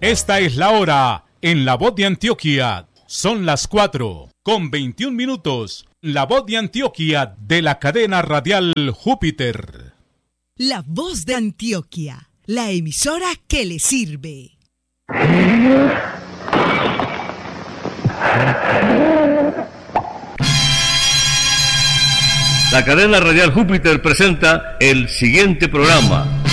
Esta es la hora en La Voz de Antioquia. Son las 4:21. La Voz de Antioquia de la cadena radial Júpiter. La Voz de Antioquia, la emisora que le sirve. La cadena radial Júpiter presenta el siguiente programa.